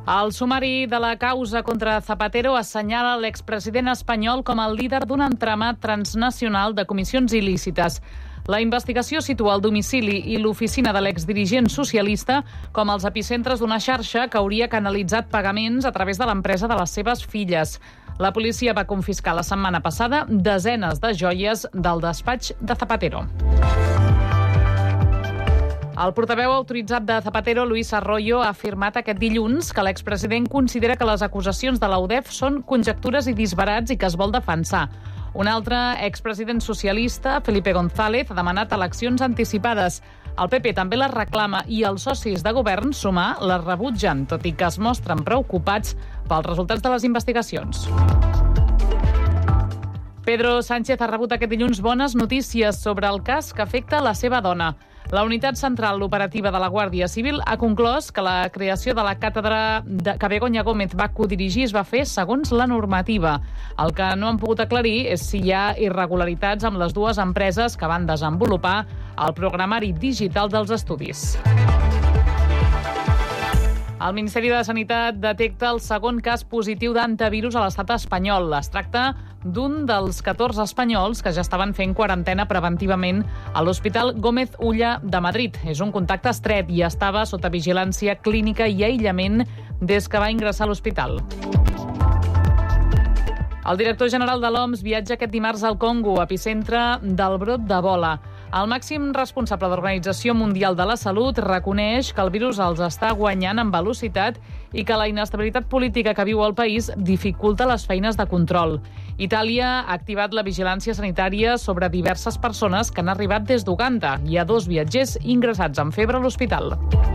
El sumari de la causa contra Zapatero assenyala l'expresident espanyol com el líder d'un entramat transnacional de comissions il·lícites. La investigació situa el domicili i l'oficina de l'exdirigent socialista com els epicentres d'una xarxa que hauria canalitzat pagaments a través de l'empresa de les seves filles. La policia va confiscar la setmana passada desenes de joies del despatx de Zapatero. El portaveu autoritzat de Zapatero, Luis Arroyo, ha afirmat aquest dilluns que l'expresident considera que les acusacions de la UDEF són conjectures i disbarats i que es vol defensar. Un altre expresident socialista, Felipe González, ha demanat eleccions anticipades. El PP també les reclama i els socis de govern, Sumar, les rebutgen, tot i que es mostren preocupats pels resultats de les investigacions. Pedro Sánchez ha rebut aquest dilluns bones notícies sobre el cas que afecta la seva dona. La Unitat Central Operativa de la Guàrdia Civil ha conclòs que la creació de la càtedra que Begoña Gómez va codirigir es va fer segons la normativa. El que no han pogut aclarir és si hi ha irregularitats amb les dues empreses que van desenvolupar el programari digital dels estudis. El Ministeri de Sanitat detecta el segon cas positiu d'antivirus a l'estat espanyol. Es tracta d'un dels 14 espanyols que ja estaven fent quarantena preventivament a l'Hospital Gómez Ulla de Madrid. És un contacte estret i estava sota vigilància clínica i aïllament des que va ingressar a l'hospital. El director general de l'OMS viatja aquest dimarts al Congo, epicentre del brot d'Ebola. El màxim responsable de l'Organització Mundial de la Salut reconeix que el virus els està guanyant en velocitat i que la inestabilitat política que viu el país dificulta les feines de control. Itàlia ha activat la vigilància sanitària sobre diverses persones que han arribat des d'Uganda. Hi ha 2 viatgers ingressats amb febre a l'hospital.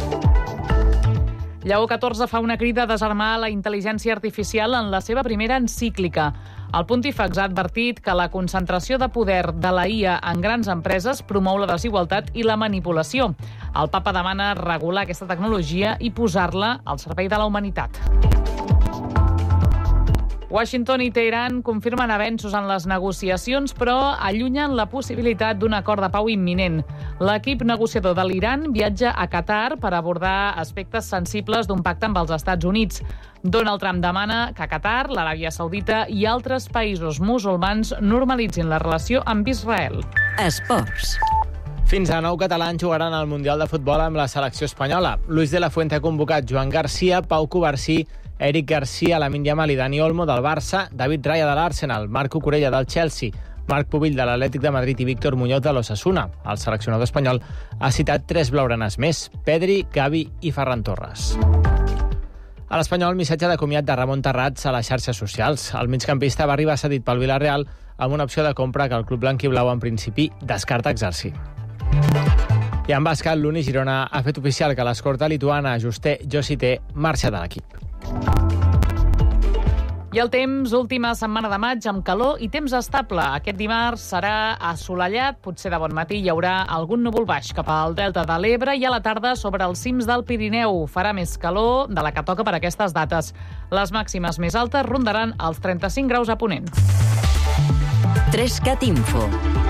Lleó XIV fa una crida a desarmar la intel·ligència artificial en la seva primera encíclica. El pontífex ha advertit que la concentració de poder de la IA en grans empreses promou la desigualtat i la manipulació. El papa demana regular aquesta tecnologia i posar-la al servei de la humanitat. Washington i Teheran confirmen avenços en les negociacions, però allunyen la possibilitat d'un acord de pau imminent. L'equip negociador de l'Iran viatja a Qatar per abordar aspectes sensibles d'un pacte amb els Estats Units. Donald Trump demana que Qatar, l'Aràbia Saudita i altres països musulmans normalitzin la relació amb Israel. Esports. Fins a 9 catalans jugaran al Mundial de Futbol amb la selecció espanyola. Luis de la Fuente ha convocat Joan Garcia, Pau Covarsí, Eric Garcia, Lamine Yamal i Dani Olmo del Barça, David Raya de l'Arsenal, Marc Cucurella del Chelsea, Marc Pubill de l'Atlètic de Madrid i Víctor Muñoz de l'Osasuna. El seleccionador espanyol ha citat 3 blaugranes més: Pedri, Gavi i Ferran Torres. A l'Espanyol, missatge de comiat de Ramon Terrats a les xarxes socials. El migcampista va arribar cedit pel Villarreal amb una opció de compra que el club blanquiblau en principi descarta exercir. I en bàsquet, l'Uni Girona ha fet oficial que l'escorta lituana Juste Josite marxa de l'equip. I el temps, última setmana de maig, amb calor i temps estable. Aquest dimarts serà assolellat, potser de bon matí hi haurà algun núvol baix cap al delta de l'Ebre i a la tarda sobre els cims del Pirineu. Farà més calor de la que toca per aquestes dates. Les màximes més altes rondaran els 35 graus a Ponent. 3CAT Info.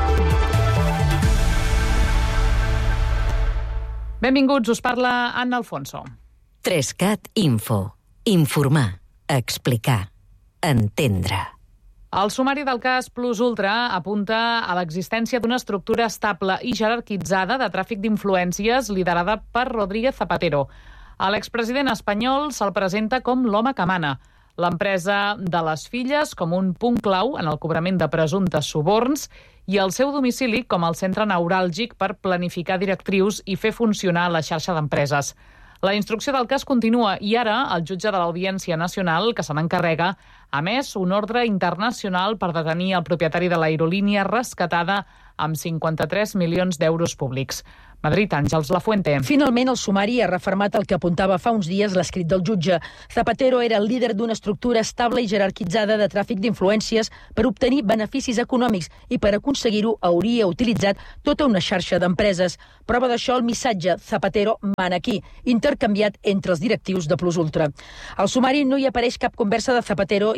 Benvinguts, us parla Anna Alfonso. 3CAT Info. Informar, explicar, entendre. El sumari del cas Plus Ultra apunta a l'existència d'una estructura estable i jerarquitzada de tràfic d'influències liderada per Rodríguez Zapatero. A l'expresident espanyol se'l presenta com l'home que mana. L'empresa de les filles com un punt clau en el cobrament de presumptes suborns i el seu domicili com el centre neuràlgic per planificar directrius i fer funcionar la xarxa d'empreses. La instrucció del cas continua i ara el jutge de l'Audiència Nacional, que se n'encarrega, ha emès un ordre internacional per detenir el propietari de l'aerolínia rescatada amb 53 milions d'euros públics. Madrid, Àngels Lafuente. Finalment, el sumari ha refermat el que apuntava fa uns dies l'escrit del jutge. Zapatero era el líder d'una estructura estable i jerarquitzada de tràfic d'influències per obtenir beneficis econòmics i per aconseguir-ho hauria utilitzat tota una xarxa d'empreses. Prova d'això el missatge Zapatero mana aquí, intercanviat entre els directius de Plus Ultra. Al sumari no hi apareix cap conversa de Zapatero i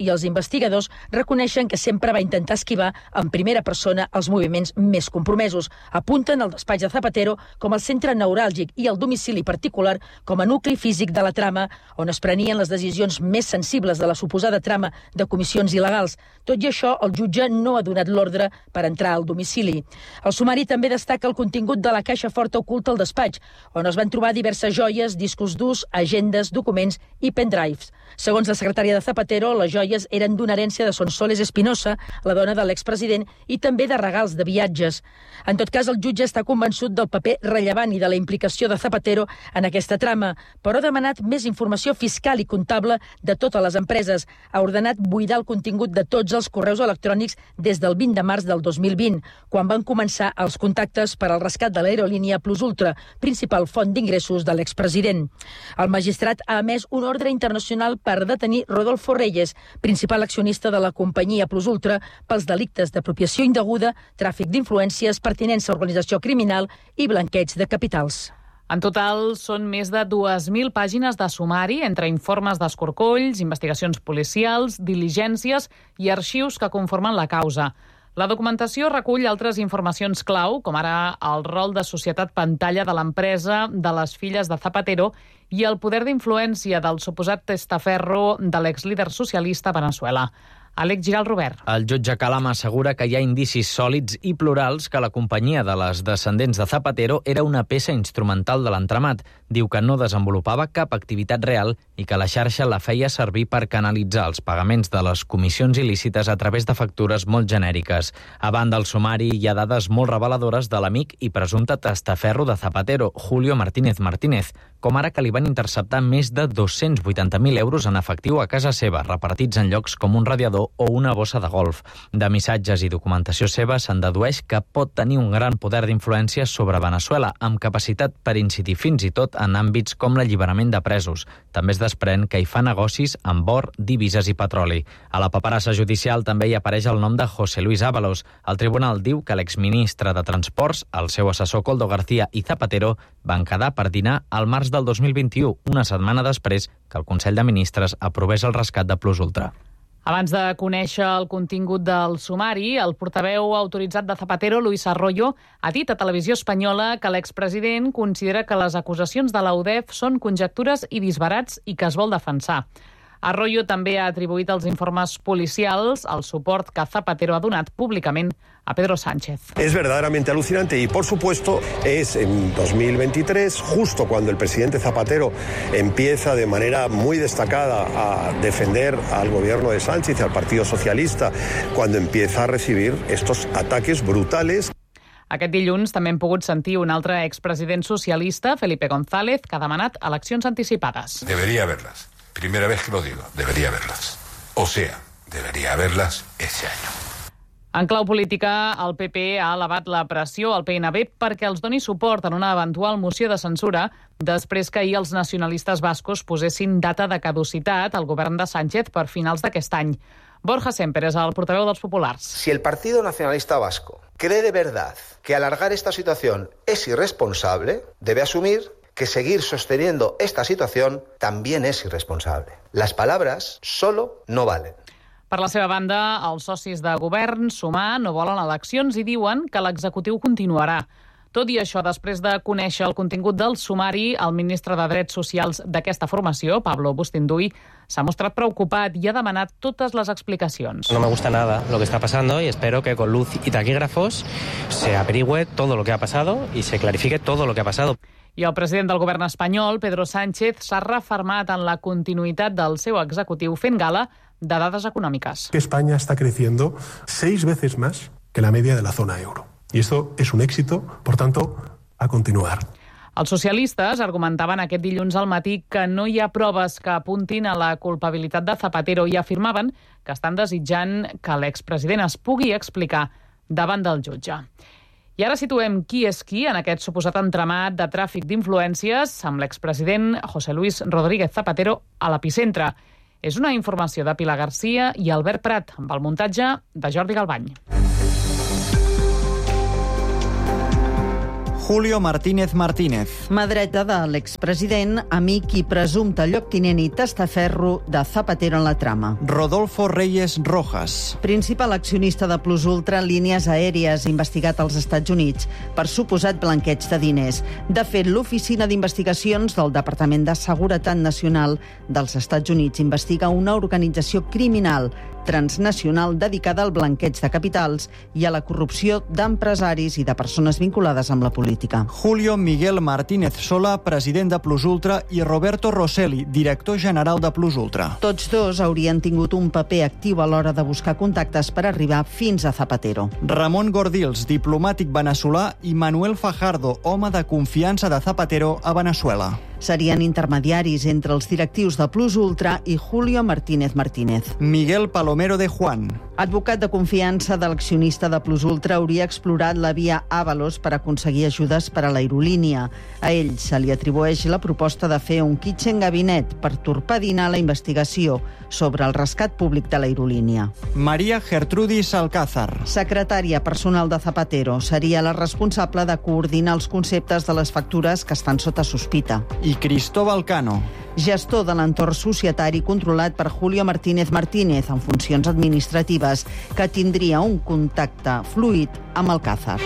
i els investigadors reconeixen que sempre va intentar esquivar en primera persona els moviments més compromesos. Apunten el despatx de Zapatero com el centre neuràlgic i el domicili particular com a nucli físic de la trama, on es prenien les decisions més sensibles de la suposada trama de comissions il·legals. Tot i això, el jutge no ha donat l'ordre per entrar al domicili. El sumari també destaca el contingut de la caixa forta oculta al despatx, on es van trobar diverses joies, discos durs, agendes, documents i pendrives. Segons la secretària de Zapatero, les joies eren d'una herència de Sonsoles Espinosa, la dona de l'expresident, i també de regals de viatges. En tot cas, el jutge està convençut del paper rellevant i de la implicació de Zapatero en aquesta trama, però ha demanat més informació fiscal i comptable de totes les empreses. Ha ordenat buidar el contingut de tots els correus electrònics des del 20 de març del 2020, quan van començar els contactes per al rescat de l'aerolínia Plus Ultra, principal font d'ingressos de l'expresident. El magistrat ha emès un ordre internacional per detenir Rodolfo Reyes, principal accionista de la companyia Plus Ultra, pels delictes d'apropiació indeguda, tràfic d'influències, pertinença a organització criminal i blanqueig de capitals. En total, són més de 2.000 pàgines de sumari entre informes d'escorcolls, investigacions policials, diligències i arxius que conformen la causa. La documentació recull altres informacions clau, com ara el rol de societat pantalla de l'empresa de les filles de Zapatero i el poder d'influència del suposat testaferro de l'exlíder socialista a Venezuela. Àlex Giral Robert. El jutge Calama assegura que hi ha indicis sòlids i plurals que la companyia de les descendents de Zapatero era una peça instrumental de l'entramat. Diu que no desenvolupava cap activitat real i que la xarxa la feia servir per canalitzar els pagaments de les comissions il·lícites a través de factures molt genèriques. A banda del sumari hi ha dades molt reveladores de l'amic i presumpte testaferro de Zapatero, Julio Martínez Martínez, com ara que li van interceptar més de 280.000 euros en efectiu a casa seva, repartits en llocs com un radiador o una bossa de golf. De missatges i documentació seva se'n dedueix que pot tenir un gran poder d'influència sobre Venezuela, amb capacitat per incidir fins i tot en àmbits com l'alliberament de presos. També es desprèn que hi fa negocis amb or, divises i petroli. A la paperassa judicial també hi apareix el nom de José Luis Ábalos. El tribunal diu que l'exministre de Transports, el seu assessor Koldo García i Zapatero van quedar per dinar al març del 2021, una setmana després que el Consell de Ministres aprovés el rescat de Plus Ultra. Abans de conèixer el contingut del sumari, el portaveu autoritzat de Zapatero, Luis Arroyo, ha dit a Televisió Espanyola que l'expresident considera que les acusacions de la UDEF són conjectures i disbarats i que es vol defensar. Arroyo també ha atribuït als informes policials el suport que Zapatero ha donat públicament a Pedro Sánchez. Es verdaderamente alucinante y, por supuesto, es en 2023, justo cuando el presidente Zapatero empieza de manera muy destacada a defender al gobierno de Sánchez y al Partido Socialista, cuando empieza a recibir estos ataques brutales. Aquest dilluns també hem pogut sentir un altre expresident socialista, Felipe González, que ha demanat eleccions anticipades. Debería haberlas. Primera vez que lo digo, debería haberlas. O sea, debería haberlas ese año. En clau política, el PP ha elevat la pressió al PNB perquè els doni suport en una eventual moció de censura després que ahir els nacionalistes bascos posessin data de caducitat al govern de Sánchez per finals d'aquest any. Borja Semper és el portaveu dels populars. Si el Partido Nacionalista Vasco cree de verdad que alargar esta situación es irresponsable, debe asumir que seguir sosteniendo esta situación también es irresponsable. Las palabras solo no valen. Per la seva banda, els socis de govern, Sumar, no volen eleccions i diuen que l'executiu continuarà. Tot i això, després de conèixer el contingut del sumari, el ministre de Drets Socials d'aquesta formació, Pablo Bustinduy, s'ha mostrat preocupat i ha demanat totes les explicacions. No me gusta nada lo que está pasando y espero que con luz y taquígrafos se averigüe todo lo que ha pasado y se clarifique todo lo que ha pasado. I el president del govern espanyol, Pedro Sánchez, s'ha refermat en la continuïtat del seu executiu fent gala de dades econòmiques. España está creciendo 6 veces más que la media de la zona euro. Y esto es un éxito, por tanto, a continuar. Els socialistes argumentaven aquest dilluns al matí que no hi ha proves que apuntin a la culpabilitat de Zapatero i afirmaven que estan desitjant que l'expresident es pugui explicar davant del jutge. I ara situem qui és qui en aquest suposat entramat de tràfic d'influències amb l'expresident José Luis Rodríguez Zapatero a l'epicentre. És una informació de Pilar Garcia i Albert Prat, amb el muntatge de Jordi Galbany. Julio Martínez Martínez. Mà dreta de l'expresident, amic i presumpte lloctinent i testaferro de Zapatero en la trama. Rodolfo Reyes Rojas. Principal accionista de Plus Ultra Línies Aèries, investigat als Estats Units per suposat blanqueig de diners. De fet, l'Oficina d'Investigacions del Departament de Seguretat Nacional dels Estats Units investiga una organització criminal transnacional dedicada al blanqueig de capitals i a la corrupció d'empresaris i de persones vinculades amb la política. Julio Miguel Martínez Sola, president de Plus Ultra, i Roberto Rosselli, director general de Plus Ultra. Tots dos haurien tingut un paper actiu a l'hora de buscar contactes per arribar fins a Zapatero. Ramon Gordils, diplomàtic veneçolà, i Manuel Fajardo, home de confiança de Zapatero a Veneçuela. Serien intermediaris entre els directius de Plus Ultra i Julio Martínez Martínez. Miguel Palomero de Juan. Advocat de confiança de l'accionista de Plus Ultra, hauria explorat la via Ábalos per aconseguir ajudes per a l'aerolínia. A ell se li atribueix la proposta de fer un kitchen gabinet per torpedinar la investigació sobre el rescat públic de l'aerolínia. María Gertrudis Alcázar. Secretària personal de Zapatero, seria la responsable de coordinar els conceptes de les factures que estan sota sospita. I Cristóbal Cano. Gestor de l'entorn societari controlat per Julio Martínez Martínez en funcions administratives, que tindria un contacte fluid amb Alcázar.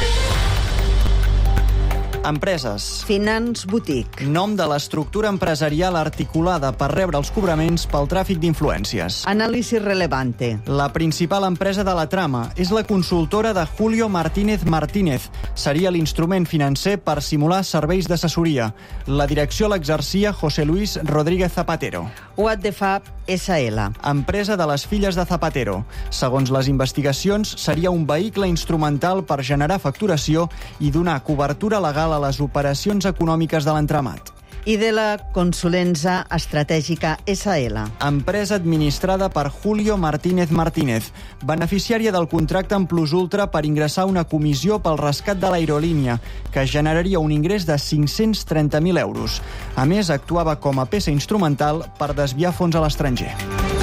Empreses. Finance Boutique. Nom de l'estructura empresarial articulada per rebre els cobraments pel tràfic d'influències. Anàlisi Relevante. La principal empresa de la trama és la consultora de Julio Martínez Martínez. Seria l'instrument financer per simular serveis d'assessoria. La direcció l'exercia José Luis Rodríguez Zapatero. What the Fab SL. Empresa de les filles de Zapatero. Segons les investigacions, seria un vehicle instrumental per generar facturació i donar cobertura legal a les operacions econòmiques de l'entramat. I de la Consulenza Estratègica SL. Empresa administrada per Julio Martínez Martínez, beneficiària del contracte amb Plus Ultra per ingressar una comissió pel rescat de l'aerolínia, que generaria un ingrés de 530.000 euros. A més, actuava com a peça instrumental per desviar fons a l'estranger.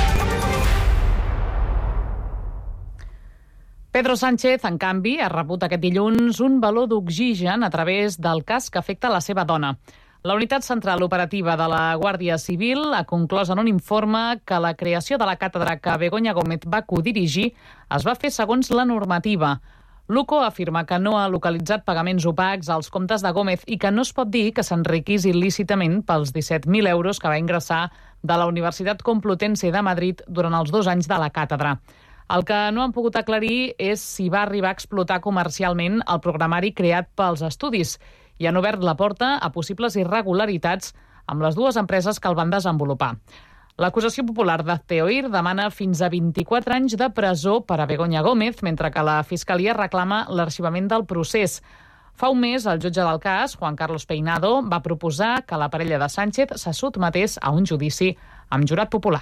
Pedro Sánchez, en canvi, ha rebut aquest dilluns un baló d'oxigen a través del cas que afecta la seva dona. La Unitat Central Operativa de la Guàrdia Civil ha conclòs en un informe que la creació de la càtedra que Begoña Gómez va codirigir es va fer segons la normativa. L'UCO afirma que no ha localitzat pagaments opacs als comptes de Gómez i que no es pot dir que s'enriquís il·lícitament pels 17.000 euros que va ingressar de la Universitat Complutense de Madrid durant els 2 anys de la càtedra. El que no han pogut aclarir és si va arribar a explotar comercialment el programari creat pels estudis i han obert la porta a possibles irregularitats amb les 2 empreses que el van desenvolupar. L'acusació popular d'Azteoir demana fins a 24 anys de presó per a Begoña Gómez, mentre que la Fiscalia reclama l'arxivament del procés. Fa un mes, el jutge del cas, Juan Carlos Peinado, va proposar que la parella de Sánchez se sotmetés a un judici amb jurat popular.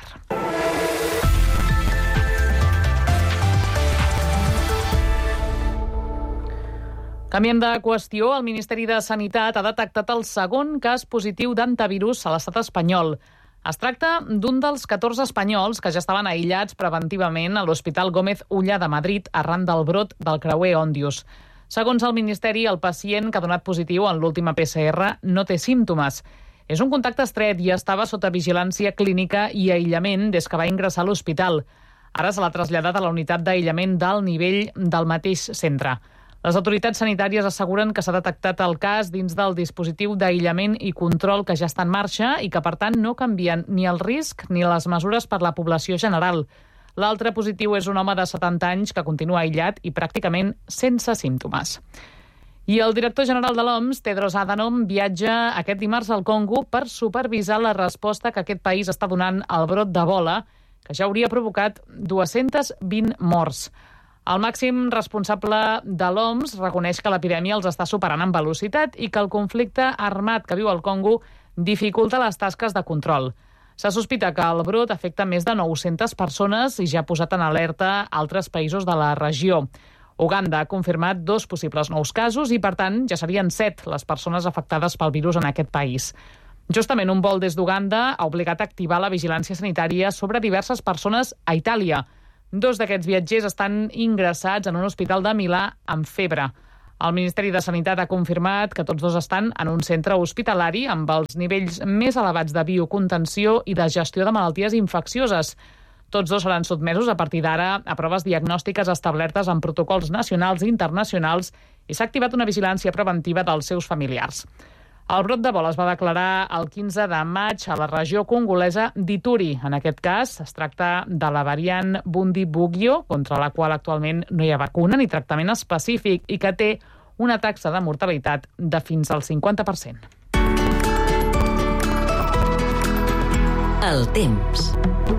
Canviem de qüestió. El Ministeri de Sanitat ha detectat el segon cas positiu d'hantavirus a l'estat espanyol. Es tracta d'un dels 14 espanyols que ja estaven aïllats preventivament a l'Hospital Gómez Ulla de Madrid arran del brot del creuer Òndius. Segons el Ministeri, el pacient que ha donat positiu en l'última PCR no té símptomes. És un contacte estret i estava sota vigilància clínica i aïllament des que va ingressar a l'hospital. Ara se l'ha traslladat a la unitat d'aïllament d'alt nivell del mateix centre. Les autoritats sanitàries asseguren que s'ha detectat el cas dins del dispositiu d'aïllament i control que ja està en marxa i que, per tant, no canvien ni el risc ni les mesures per la població general. L'altre positiu és un home de 70 anys que continua aïllat i pràcticament sense símptomes. I el director general de l'OMS, Tedros Adhanom, viatja aquest dimarts al Congo per supervisar la resposta que aquest país està donant al brot d'Ebola, que ja hauria provocat 220 morts. El màxim responsable de l'OMS reconeix que l'epidèmia els està superant en velocitat i que el conflicte armat que viu el Congo dificulta les tasques de control. Se sospita que el brot afecta més de 900 persones i ja ha posat en alerta altres països de la regió. Uganda ha confirmat 2 possibles nous casos i, per tant, ja serien 7 les persones afectades pel virus en aquest país. Justament un vol des d'Uganda ha obligat a activar la vigilància sanitària sobre diverses persones a Itàlia. 2 d'aquests viatgers estan ingressats en un hospital de Milà amb febre. El Ministeri de Sanitat ha confirmat que tots dos estan en un centre hospitalari amb els nivells més elevats de biocontenció i de gestió de malalties infeccioses. Tots dos seran sotmesos a partir d'ara a proves diagnòstiques establertes en protocols nacionals i internacionals i s'ha activat una vigilància preventiva dels seus familiars. El brot d'Ebola es va declarar el 15 de maig a la regió congolesa d'Ituri. En aquest cas, es tracta de la variant Bundibugyo, contra la qual actualment no hi ha vacuna ni tractament específic i que té una taxa de mortalitat de fins al 50%. El temps.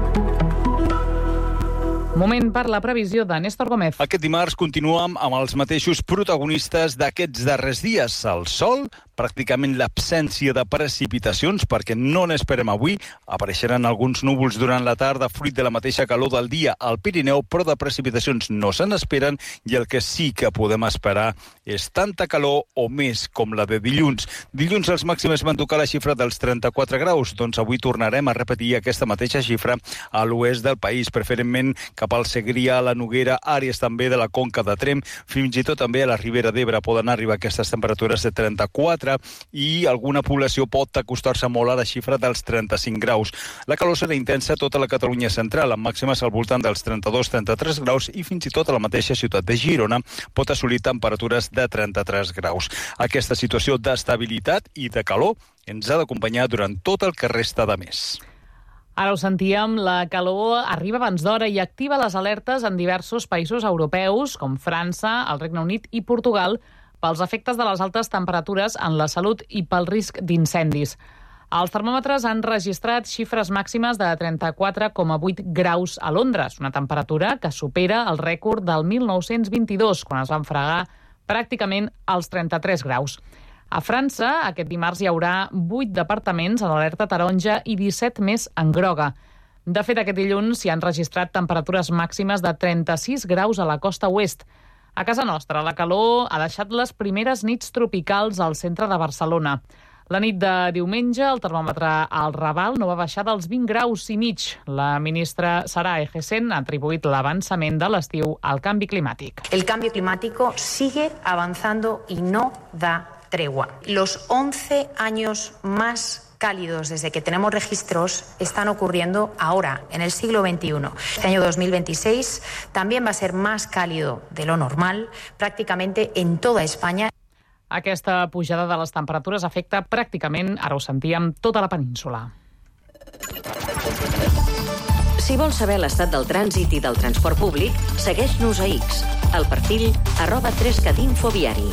Moment per la previsió de Néstor Gómez. Aquest dimarts continuem amb els mateixos protagonistes d'aquests darrers dies. El sol, pràcticament l'absència de precipitacions, perquè no n'esperem avui. Apareixeran alguns núvols durant la tarda, fruit de la mateixa calor del dia al Pirineu, però de precipitacions no se n'esperen i el que sí que podem esperar és tanta calor o més com la de dilluns. Dilluns els màxims van tocar la xifra dels 34 graus, doncs avui tornarem a repetir aquesta mateixa xifra a l'oest del país, preferentment cap al Segrià, la Noguera, àrees també de la Conca de Tremp, fins i tot també a la Ribera d'Ebre poden arribar aquestes temperatures de 34 i alguna població pot acostar-se molt a la xifra dels 35 graus. La calor serà intensa a tota la Catalunya central, amb màximes al voltant dels 32-33 graus i fins i tot a la mateixa ciutat de Girona pot assolir temperatures de 33 graus. Aquesta situació d'estabilitat i de calor ens ha d'acompanyar durant tot el que resta de mes. Ara ho sentíem, la calor arriba abans d'hora i activa les alertes en diversos països europeus, com França, el Regne Unit i Portugal, pels efectes de les altes temperatures en la salut i pel risc d'incendis. Els termòmetres han registrat xifres màximes de 34,8 graus a Londres, una temperatura que supera el rècord del 1922, quan es van fregar pràcticament als 33 graus. A França, aquest dimarts hi haurà 8 departaments en alerta taronja i 17 més en groga. De fet, aquest dilluns s'hi han registrat temperatures màximes de 36 graus a la costa oest. A casa nostra, la calor ha deixat les primeres nits tropicals al centre de Barcelona. La nit de diumenge, el termòmetre al Raval no va baixar dels 20 graus i mig. La ministra Sara Ejesen ha atribuït l'avançament de l'estiu al canvi climàtic. El cambio climático sigue avanzando y no da tregua. Los 11 años más cálidos desde que tenemos registros están ocurriendo ahora, en el siglo XXI. Este año 2026 también va a ser más cálido de lo normal, prácticamente en toda España. Aquesta pujada de les temperatures afecta pràcticament, ara ho sentíem, tota la península. Si vols saber l'estat del trànsit i del transport públic, segueix-nos a X, al perfil @3catinfoviari.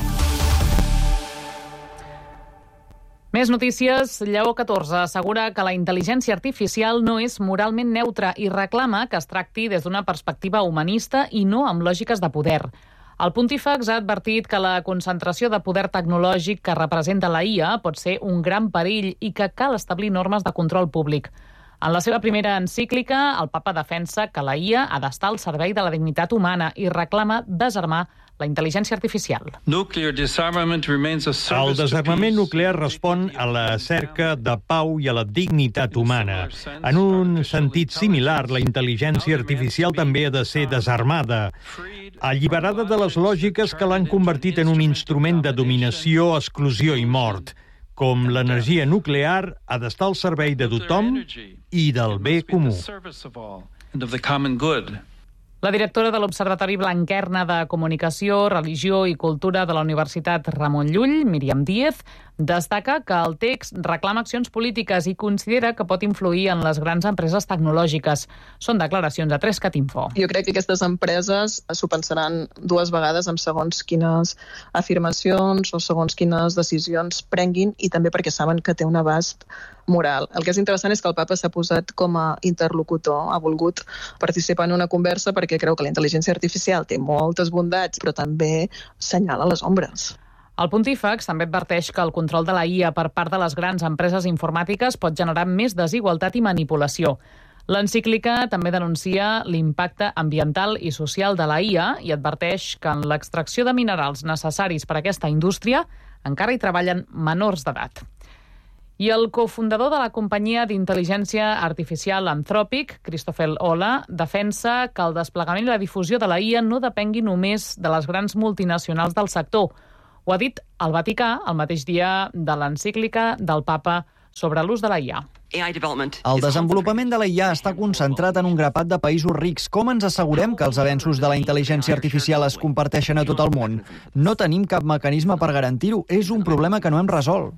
Més notícies. Lleó XIV assegura que la intel·ligència artificial no és moralment neutra i reclama que es tracti des d'una perspectiva humanista i no amb lògiques de poder. El pontífex ha advertit que la concentració de poder tecnològic que representa la IA pot ser un gran perill i que cal establir normes de control públic. En la seva primera encíclica, el papa defensa que la IA ha d'estar al servei de la dignitat humana i reclama desarmar la intel·ligència artificial. El desarmament nuclear respon a la cerca de pau i a la dignitat humana. En un sentit similar, la intel·ligència artificial també ha de ser desarmada, alliberada de les lògiques que l'han convertit en un instrument de dominació, exclusió i mort. Com l'energia nuclear ha d'estar al servei de tothom i del bé comú. La directora de l'Observatori Blanquerna de Comunicació, Religió i Cultura de la Universitat Ramon Llull, Míriam Díez, destaca que el text reclama accions polítiques i considera que pot influir en les grans empreses tecnològiques. Són declaracions a 3cat Info. Jo crec que aquestes empreses s'ho pensaran dues vegades amb segons quines afirmacions o segons quines decisions prenguin i també perquè saben que té un abast moral. El que és interessant és que el papa s'ha posat com a interlocutor, ha volgut participar en una conversa perquè creu que la intel·ligència artificial té moltes bondats, però també senyala les ombres. El pontífex també adverteix que el control de la IA per part de les grans empreses informàtiques pot generar més desigualtat i manipulació. L'encíclica també denuncia l'impacte ambiental i social de la IA i adverteix que en l'extracció de minerals necessaris per a aquesta indústria encara hi treballen menors d'edat. I el cofundador de la companyia d'intel·ligència artificial Anthropic, Christopher Ola, defensa que el desplegament i la difusió de la IA no depengui només de les grans multinacionals del sector. Ho ha dit el Vaticà el mateix dia de l'encíclica del papa sobre l'ús de la IA. El desenvolupament de la IA està concentrat en un grapat de països rics. Com ens assegurem que els avenços de la intel·ligència artificial es comparteixen a tot el món? No tenim cap mecanisme per garantir-ho. És un problema que no hem resolt.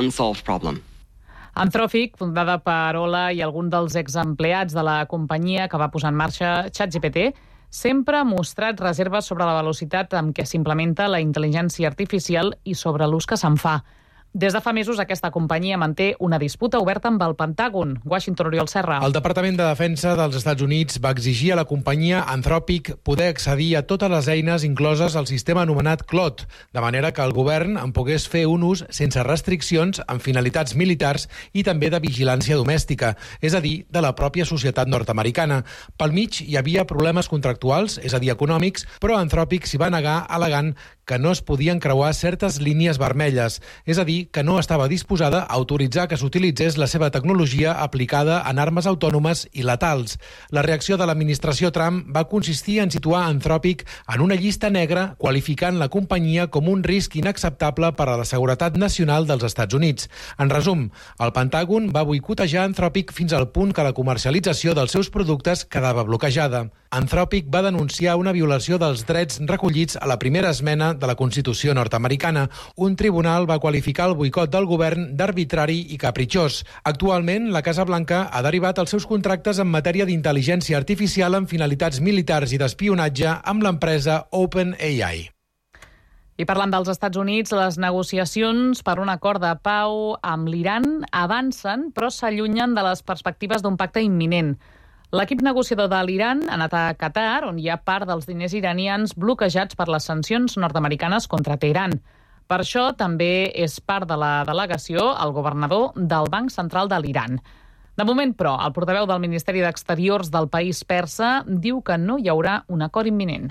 Anthropic, fundada per Ola i algun dels exempleats de la companyia que va posar en marxa ChatGPT, sempre ha mostrat reserves sobre la velocitat amb què s'implementa la intel·ligència artificial i sobre l'ús que se'n fa. Des de fa mesos, aquesta companyia manté una disputa oberta amb el Pentàgon. Washington, Oriol Serra. El Departament de Defensa dels Estats Units va exigir a la companyia Anthropic poder accedir a totes les eines incloses al sistema anomenat Claude, de manera que el govern en pogués fer un ús sense restriccions amb finalitats militars i també de vigilància domèstica, és a dir, de la pròpia societat nord-americana. Pel mig hi havia problemes contractuals, és a dir, econòmics, però Anthropic s'hi va negar al·legant que no es podien creuar certes línies vermelles, és a dir, que no estava disposada a autoritzar que s'utilitzés la seva tecnologia aplicada en armes autònomes i letals. La reacció de l'administració Trump va consistir en situar Anthropic en una llista negra, qualificant la companyia com un risc inacceptable per a la seguretat nacional dels Estats Units. En resum, el Pentàgon va boicotejar Anthropic fins al punt que la comercialització dels seus productes quedava bloquejada. Anthropic va denunciar una violació dels drets recollits a la primera esmena de la Constitució nord-americana. Un tribunal va qualificar el boicot del govern d'arbitrari i capritxós. Actualment, la Casa Blanca ha derivat els seus contractes en matèria d'intel·ligència artificial amb finalitats militars i d'espionatge amb l'empresa OpenAI. I parlant dels Estats Units, les negociacions per un acord de pau amb l'Iran avancen, però s'allunyen de les perspectives d'un pacte imminent. L'equip negociador de l'Iran ha anat a Qatar, on hi ha part dels diners iranians bloquejats per les sancions nord-americanes contra Teheran. Per això també és part de la delegació el governador del Banc Central de l'Iran. De moment, però, el portaveu del Ministeri d'Exteriors del país persa diu que no hi haurà un acord imminent.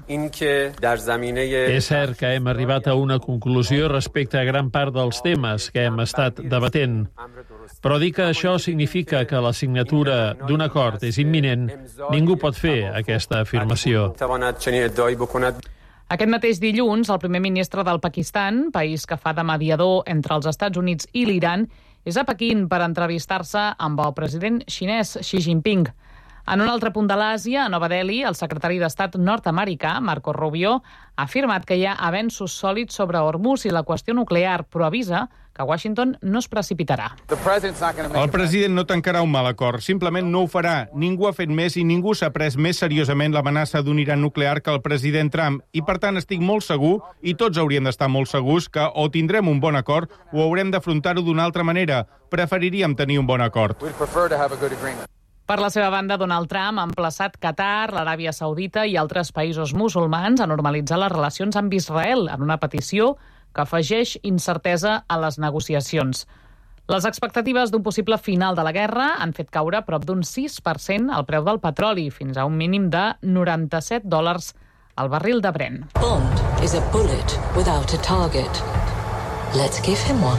És cert que hem arribat a una conclusió respecte a gran part dels temes que hem estat debatent. Però dir que això significa que la signatura d'un acord és imminent, ningú pot fer aquesta afirmació. Aquest mateix dilluns, el primer ministre del Pakistan, país que fa de mediador entre els Estats Units i l'Iran, és a Pequín per entrevistar-se amb el president xinès Xi Jinping. En un altre punt de l'Àsia, a Nova Delhi, el secretari d'Estat nord-americà, Marco Rubio, ha afirmat que hi ha avenços sòlids sobre Hormuz i la qüestió nuclear, però avisa que Washington no es precipitarà. El president no tancarà un mal acord, simplement no ho farà. Ningú ha fet més i ningú s'ha pres més seriosament l'amenaça d'un Iran nuclear que el president Trump. I, per tant, estic molt segur, i tots hauríem d'estar molt segurs, que o tindrem un bon acord o haurem d'afrontar-ho d'una altra manera. Preferiríem tenir un bon acord. Per la seva banda, Donald Trump ha emplaçat Qatar, l'Aràbia Saudita i altres països musulmans a normalitzar les relacions amb Israel en una petició que afegeix incertesa a les negociacions. Les expectatives d'un possible final de la guerra han fet caure prop d'un 6% el preu del petroli, fins a un mínim de $97 al barril de Brent. Bond is a bullet without a target. Let's give him one.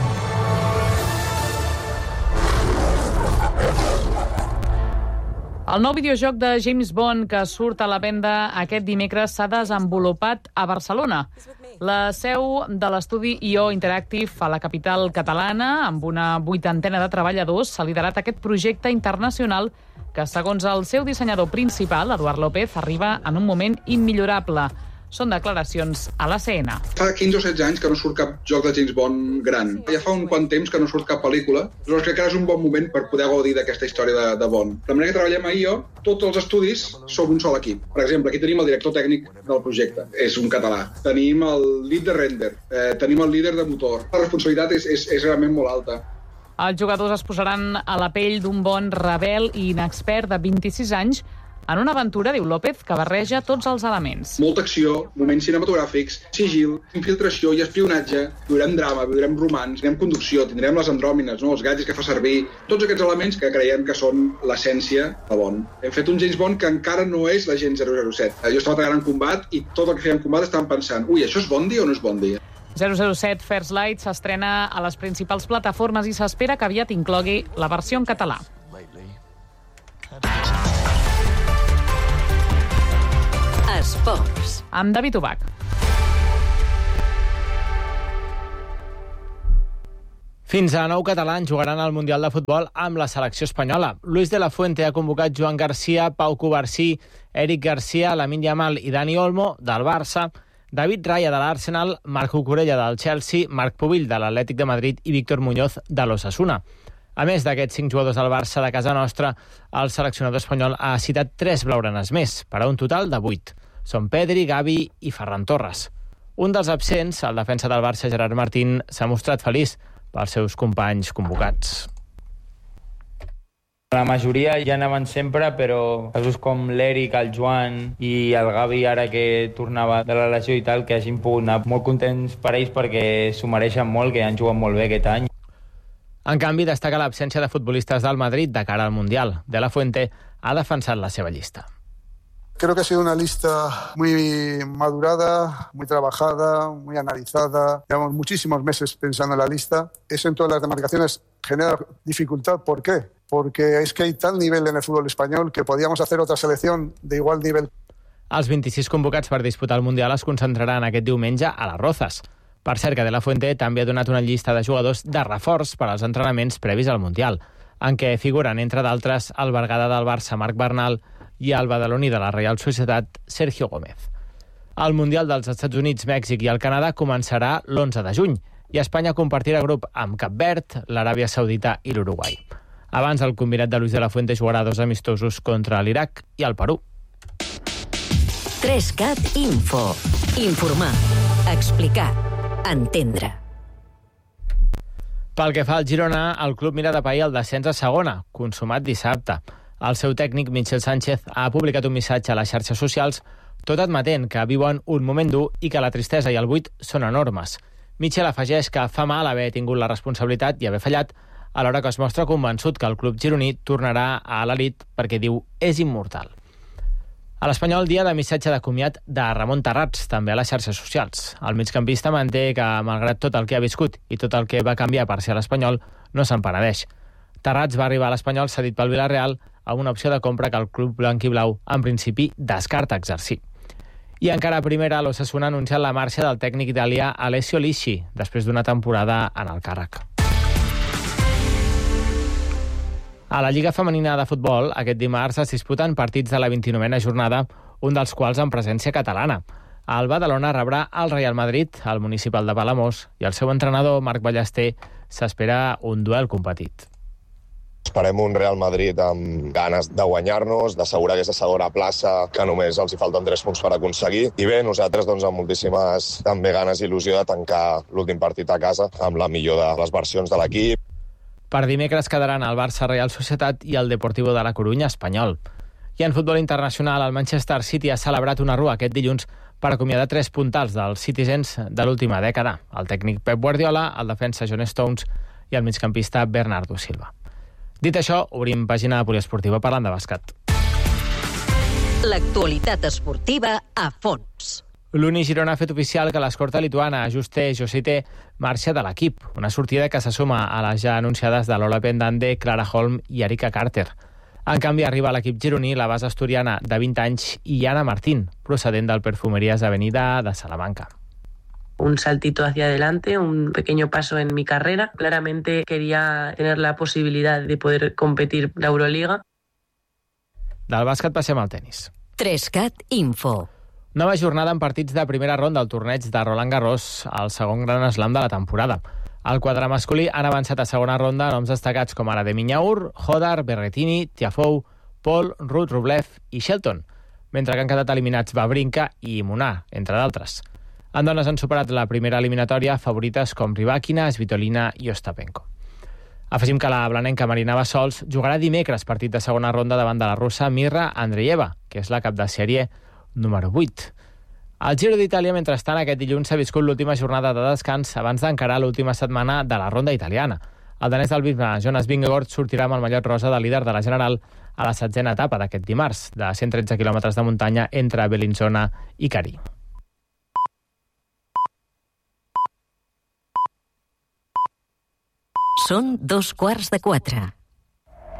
El nou videojoc de James Bond que surt a la venda aquest dimecres s'ha desenvolupat a Barcelona. La seu de l'estudi IO Interactive a la capital catalana, amb una 80ena de treballadors, s'ha liderat aquest projecte internacional que, segons el seu dissenyador principal, Eduard López, arriba en un moment immillorable. Són declaracions a la CNN. Fa 15 o 16 anys que no surt cap joc de James Bond gran. Ja fa un quant temps que no surt cap pel·lícula. Llavors crec que ara és un bon moment per poder gaudir d'aquesta història de Bond. De manera que treballem a IO, tots els estudis som un sol equip. Per exemple, aquí tenim el director tècnic del projecte, és un català. Tenim el lead de render, tenim el líder de motor. La responsabilitat és realment molt alta. Els jugadors es posaran a la pell d'un Bond rebel i inexpert de 26 anys en una aventura, diu López, que barreja tots els elements. Molta acció, moments cinematogràfics, sigil, infiltració i espionatge, viurem drama, viurem romans, tindrem conducció, tindrem les andròmines, els gadgets que fa servir, tots aquests elements que creiem que són l'essència de Bond. Hem fet un James Bond que encara no és l'agent 007. Jo estava treballant en combat i tot el que feia en combat estàvem pensant, això és Bondi o no és Bondi? 007 First Light s'estrena a les principals plataformes i s'espera que aviat inclogui la versió en català. Esports. Amb David Ubach. Fins a 9 catalans jugaran al Mundial de Futbol amb la selecció espanyola. Luis de la Fuente ha convocat Joan Garcia, Pau Covarsí, Eric Garcia, Lamine Yamal i Dani Olmo, del Barça, David Raya, de l'Arsenal, Marc Cucurella, del Chelsea, Marc Pubill, de l'Atlètic de Madrid i Víctor Muñoz, de l'Osasuna. A més d'aquests 5 jugadors del Barça de casa nostra, el seleccionador espanyol ha citat 3 blaugranes més, per a un total de 8. Són Pedri, Gavi i Ferran Torres. Un dels absents, el defensa del Barça, Gerard Martín, s'ha mostrat feliç pels seus companys convocats. La majoria ja anaven sempre, però casos com l'Eric, el Joan i el Gavi, ara que tornava de la lesió i tal, que hagin pogut anar molt contents per ells perquè s'ho mereixen molt, que han jugat molt bé aquest any. En canvi, destaca l'absència de futbolistes del Madrid de cara al Mundial. De la Fuente ha defensat la seva llista. Creo que ha sido una lista muy madurada, muy trabajada, muy analizada. Llevamos muchísimos meses pensando en la lista. Eso en todas las demarcaciones genera dificultad. ¿Por qué? Porque es que hay tal nivel en el fútbol español que podíamos hacer otra selección de igual nivel. Els 26 convocats per disputar el Mundial es concentraran aquest diumenge a les Rozas. Per cert, que De la Fuente també ha donat una llista de jugadors de reforç per als entrenaments previs al Mundial, en què figuren, entre d'altres, el Berguedà del Barça, Marc Bernal, i el badaloní de la Reial Societat, Sergio Gómez. El Mundial dels Estats Units, Mèxic i el Canadà començarà l'11 de juny i Espanya compartirà grup amb Cap Verd, l'Aràbia Saudita i l'Uruguai. Abans, el combinat de Luis de la Fuente jugarà 2 amistosos contra l'Iraq i el Perú. 3CAT Info. Informar, explicar, entendre. Pel que fa al Girona, el club mira de pair el descens a segona, consumat dissabte. El seu tècnic, Michel Sánchez, ha publicat un missatge a les xarxes socials tot admetent que viuen un moment dur i que la tristesa i el buit són enormes. Michel afegeix que fa mal haver tingut la responsabilitat i haver fallat, alhora que es mostra convençut que el club gironí tornarà a l'elit perquè diu és immortal. A l'Espanyol, dia de missatge de comiat de Ramon Tarrats, també a les xarxes socials. El migcampista manté que, malgrat tot el que ha viscut i tot el que va canviar per ser a l'Espanyol, no se'n penedeix. Tarrats va arribar a l'Espanyol cedit pel Villarreal amb una opció de compra que el club blanc i blau, en principi, descarta exercir. I encara a primera, l'Osasuna ha anunciat la marxa del tècnic italià Alessio Lisci, després d'una temporada en el càrrec. A la Lliga Femenina de Futbol, aquest dimarts es disputen partits de la 29a jornada, un dels quals en presència catalana. El Badalona rebrà el Real Madrid, el Municipal de Palamós, i el seu entrenador, Marc Ballester, s'espera un duel competit. Esperem un Real Madrid amb ganes de guanyar-nos, d'assegurar aquesta segona plaça, que només els hi falten 3 punts per aconseguir. I bé, nosaltres amb moltíssimes també ganes i il·lusió de tancar l'últim partit a casa amb la millor de les versions de l'equip. Per dimecres quedaran el Barça Real Societat i el Deportivo de la Corunya Espanyol. I en futbol internacional, el Manchester City ha celebrat una rua aquest dilluns per acomiadar 3 puntals dels Citizens de l'última dècada. El tècnic Pep Guardiola, el defensa John Stones i el migcampista Bernardo Silva. Dit això, obrim pàgina poliesportiva parlant de bàsquet. L'actualitat esportiva a fons. L'Uni Girona ha fet oficial que l'escorta lituana Juste Josite marxa de l'equip, una sortida que se suma a les ja anunciades de Lola Pendande, Clara Holm i Erika Carter. En canvi, arriba a l'equip gironí la base asturiana de 20 anys i Ana Martín, procedent del Perfumerías Avenida de Salamanca. Un saltito hacia adelante, un pequeño paso en mi carrera. Claramente quería tener la posibilidad de poder competir la Euroliga. Del bàsquet passem al tenis. 3CAT Info. Nova jornada en partits de primera ronda al torneig de Roland Garros, el segon gran slam de la temporada. Al quadre masculí han avançat a segona ronda noms destacats com ara de Minyaur, Hodar, Berrettini, Tiafoe, Paul, Ruud Rublev i Shelton, mentre que han quedat eliminats Wawrinka i Munar, entre d'altres. En dones han superat la primera eliminatòria favorites com Rybakina, Svitolina i Ostapenko. Afegim que la blanenca Marina Bassols jugarà dimecres partit de segona ronda davant de la russa Mirra Andreeva, que és la cap de sèrie número 8. Al Giro d'Itàlia, mentrestant, aquest dilluns s'ha viscut l'última jornada de descans abans d'encarar l'última setmana de la ronda italiana. El danès del Bisbe, Jonas Vingegaard, sortirà amb el mallot rosa de líder de la General a la 7a etapa d'aquest dimarts, de 113 quilòmetres de muntanya entre Bellinzona i Cari. Són 3:15.